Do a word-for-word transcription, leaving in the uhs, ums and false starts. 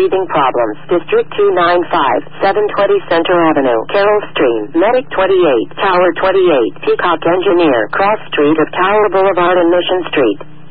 breathing problems. District two ninety-five, seven twenty Center Avenue, Carroll Stream, Medic twenty-eight, Tower twenty-eight, Peacock Engineer, Cross Street of Tower Boulevard and Mission Street.